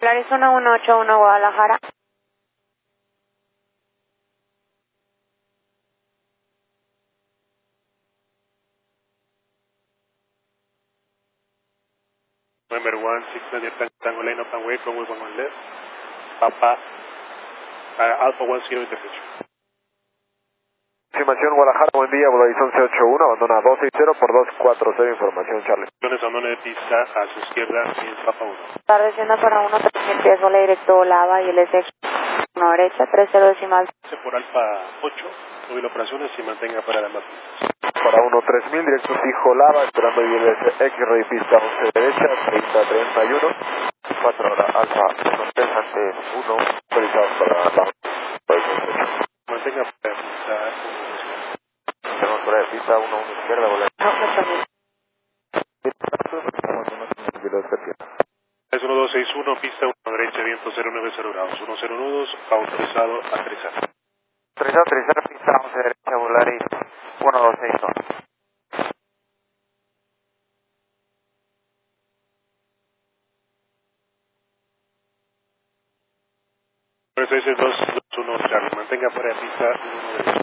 Arizona 181 Guadalajara. Number 1, 6 Tango Lane, open way, from 1 on left. Papa, Alpha 10 intersection. Información Guadalajara, buen día, Horizon C81, abandona 260 por 240, información Charlie. Abandona de pista a su izquierda y en Papa 1. Atardeciendo para 1-3 pies, bola directo, Olava y el S 1 derecha, 30 decimal. Por Alfa 8, móvil operaciones y mantenga para las más pistas. Para 13000, directo fijo Lava, esperando ILS X-Ray pista 11 derecha, 3031, 4 horas, Alfa, 1 antes 1, autorizados para la mantenga para pista 1. Tenemos fuera de pista 1 izquierda, bola. Es 1261, pista 1 derecha, viento 090 grados, 10 nudos, autorizado a aterrizar. Autorizado a aterrizar, pista 11 derecha, Volaris 1261. 36221 Charlie, mantenga fuera de pista 1 derecha.